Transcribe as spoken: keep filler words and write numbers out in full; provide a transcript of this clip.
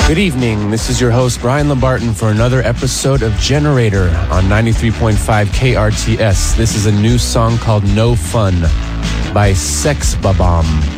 Good evening. This is your host, Brian Lambarton, for another episode of Generator on ninety-three point five K R T S. This is a new song called No Fun by Sex Babam.